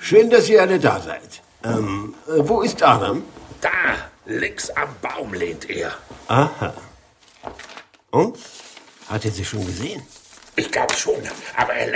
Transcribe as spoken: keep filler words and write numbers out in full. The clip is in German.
Schön, dass ihr alle da seid. Ähm, äh, wo ist Adam? Da, links am Baum lehnt er. Aha. Und? Hat er sie schon gesehen? Ich glaube schon, aber er